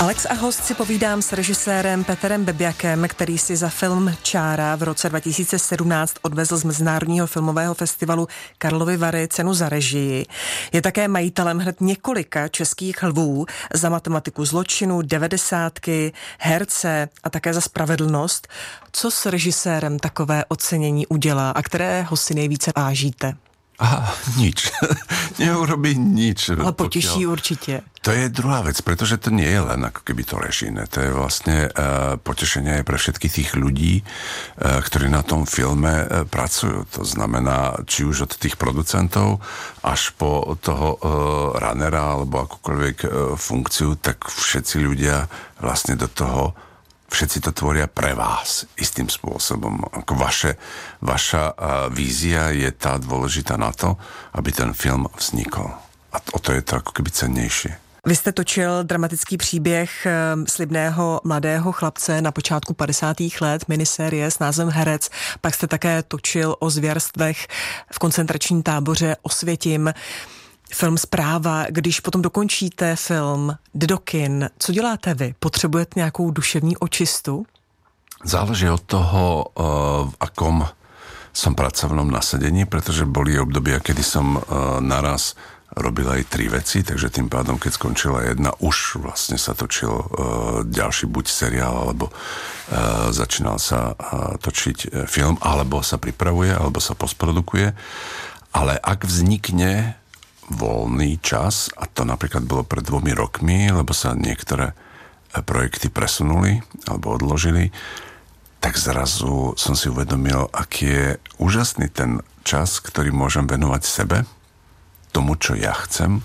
Alex a host si povídám s režisérem Petrem Bebiakem, který si za film Čára v roce 2017 odvezl z Mezinárodního filmového festivalu Karlovy Vary cenu za režii. Je také majitelem hned několika českých lvů za matematiku zločinu, 90, herce a také za spravedlnost. Co s režisérem takové ocenění udělá a kterého si nejvíce vážíte? Nič. Neurobí nič. Ale poteší určite. To je druhá vec, pretože to nie je len ako keby to režijné. To je vlastne potešenie aj pre všetkých tých ľudí, ktorí na tom filme pracujú. To znamená, či už od tých producentov až po toho runnera alebo akúkoľvek funkciu, tak všetci ľudia vlastne do toho všetci to tvoria pre vás istým spôsobom. Ako vaša vízia je tá dôležitá na to, aby ten film vznikol. A o to je to ako keby cennejšie. Vy jste točil dramatický příběh slibného mladého chlapce na počátku 50. let, minisérie s názvem Herec. Pak jste také točil o zvěrstvech v koncentračním táboře Osvětim. Film Zpráva. Když potom dokončíte film, jde do kin. Co děláte vy? Potřebujete nějakou duševní očistu? Záleží od toho, v akom som pracovnom nasadení, pretože boli obdobia, kedy som naraz robil aj 3 veci, takže tým pádom, keď skončila jedna, už vlastne sa točil ďalší buď seriál, alebo začínal sa točiť film, alebo sa pripravuje, alebo sa postprodukuje. Ale ak vznikne voľný čas, a to napríklad bolo pred 2 rokmi, lebo sa niektoré projekty presunuli alebo odložili, tak zrazu som si uvedomil, aký je úžasný ten čas, ktorý môžem venovať sebe, tomu, čo ja chcem.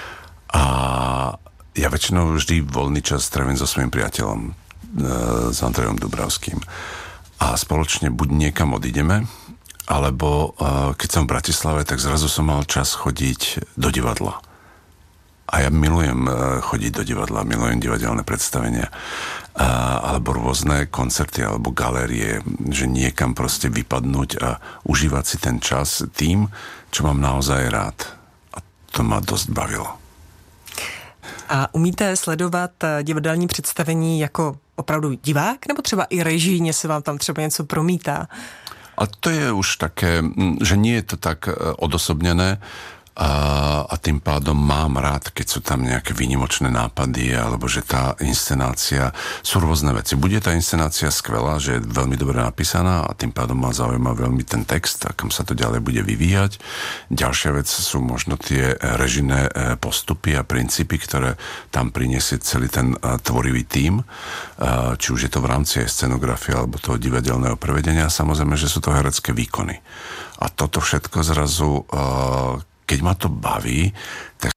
A ja väčšinou vždy voľný čas trávim so svojím priateľom, s Andrejom Dubravským. A spoločne buď niekam odídeme, alebo keď som v Bratislave, tak zrazu som mal čas chodiť do divadla. A ja milujem chodiť do divadla, milujem divadelné predstavenia, alebo rôzne koncerty, alebo galérie, že niekam proste vypadnúť a užívať si ten čas tým, čo mám naozaj rád. A to ma dosť bavilo. A umíte sledovat divadelní představení jako opravdu divák, nebo třeba i režijně se vám tam třeba něco promítá? A to je už také, že nie je to tak odosobnené a tým pádom mám rád, keď sú tam nejaké výnimočné nápady, alebo že tá inscenácia, sú rôzne veci. Bude tá inscenácia skvelá, že je veľmi dobre napísaná a tým pádom ma zaujíma veľmi ten text a kam sa to ďalej bude vyvíjať. Ďalšia vec sú možno tie režijné postupy a princípy, ktoré tam priniesie celý ten tvorivý tím, či už je to v rámci aj scenografie alebo toho divadelného prevedenia. Samozrejme, že sú to herecké výkony. A toto všetko zrazu keď ma to baví, tak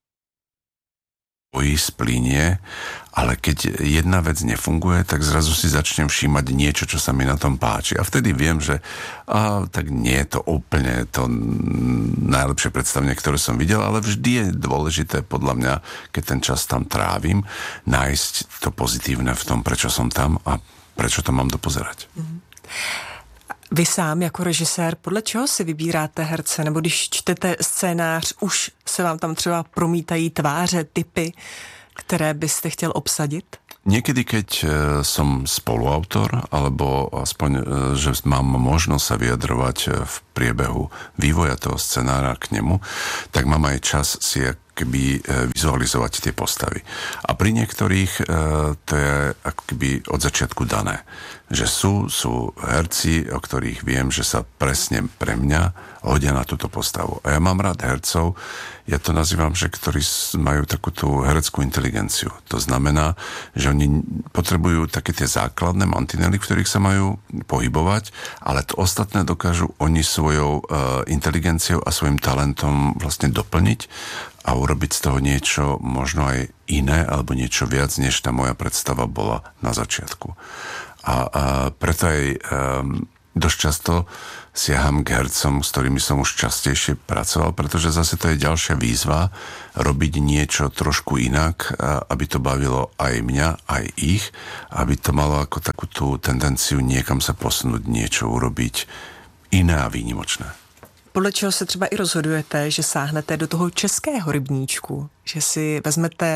splínie, ale keď jedna vec nefunguje, tak zrazu si začnem všímať niečo, čo sa mi na tom páči. A vtedy viem, že tak nie je to úplne to najlepšie predstavenie, ktoré som videl, ale vždy je dôležité podľa mňa, keď ten čas tam trávim, nájsť to pozitívne v tom, prečo som tam a prečo to mám dopozerať. Vy sám jako režisér, podle čeho si vybíráte herce? Nebo když čtete scénář, už se vám tam třeba promítají tváře, typy, které byste chtěl obsadit? Niekedy, keď som spoluautor, alebo aspoň, že mám možnosť sa vyjadrovať v priebehu vývoja toho scenára k nemu, tak mám aj čas si keby vizualizovať tie postavy. A pri niektorých to je ako keby od začiatku dané. Že sú herci, o ktorých viem, že sa presne pre mňa hodia na túto postavu. A ja mám rád hercov, ja to nazývam, že ktorí majú takú tú hereckú inteligenciu. To znamená, že oni potrebujú také tie základné mantinely, v ktorých sa majú pohybovať, ale to ostatné dokážu oni svojou inteligenciou a svojim talentom vlastne doplniť a urobiť z toho niečo možno aj iné, alebo niečo viac, než tá moja predstava bola na začiatku. A preto aj dosť často siaham k hercom, s ktorými som už častejšie pracoval, pretože zase to je ďalšia výzva robiť niečo trošku inak, aby to bavilo aj mňa, aj ich, aby to malo ako takú tú tendenciu niekam sa posunúť, niečo urobiť iné a výnimočné. Podle čeho se třeba i rozhodujete, že sáhnete do toho českého rybníčku, že si vezmete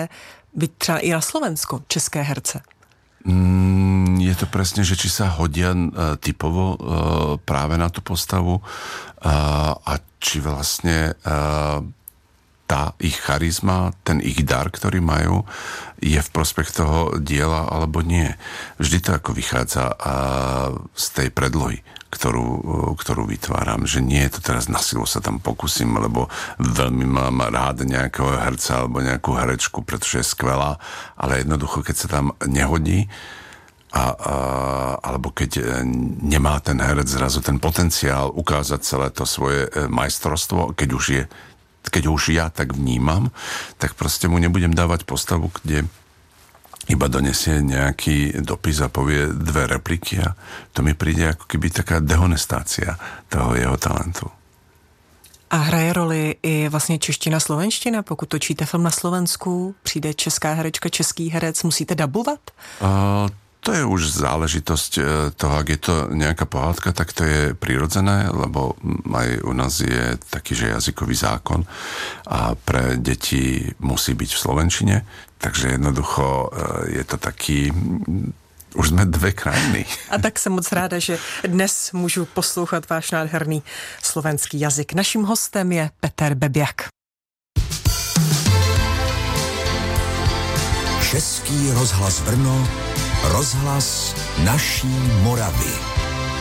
Vy třeba i na Slovensku české herce? Je to presne, že či sa hodia typovo práve na tú postavu a či vlastne tá ich charizma, ten ich dar, ktorý majú, je v prospech toho diela alebo nie. Vždy to ako vychádza z tej predlohy, ktorú vytváram, že nie je to teraz na silu sa tam pokúsim, lebo veľmi mám rád nejakého herca alebo nejakú herečku, pretože je skvelá, ale jednoducho, keď sa tam nehodí alebo keď nemá ten herec zrazu ten potenciál ukázať celé to svoje majstrovstvo, keď už ja tak vnímam, tak proste mu nebudem dávať postavu, kde iba donesie nejaký dopis a povie 2 repliky a to mi príde ako keby taká dehonestácia toho jeho talentu. A hraje roli i vlastně čeština, slovenština? Pokud točíte film na Slovensku, přijde česká herečka, český herec, musíte dabovat? To je už záležitosť toho, ak je to nejaká pohádka, tak to je prirodzené, lebo aj u nás je taký, že jazykový zákon a pre deti musí byť v slovenčine, takže jednoducho je to taký... Už sme 2 krajiny. A tak jsem moc ráda, že dnes můžu poslouchat váš nádherný slovenský jazyk. Naším hostem je Peter Bebiak. Český rozhlas Brno, rozhlas naší Moravy.